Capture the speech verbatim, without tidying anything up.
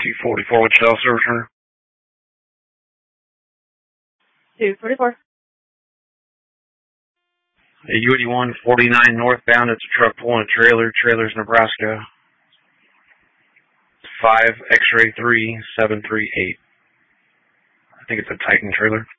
two forty-four, Wichita Service Center. two forty-four. U eighty-one forty-nine northbound. It's a truck pulling a trailer. Trailer's Nebraska. five X-ray three seven three eight. I think it's a Titan trailer.